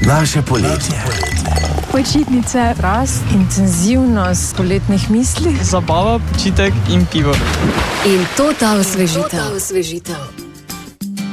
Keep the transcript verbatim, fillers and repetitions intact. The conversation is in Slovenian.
Naše poletje. Počitnice, rast, intenzivnost poletnih misli, zabava, počitek in pivo. In to ta osvežitev.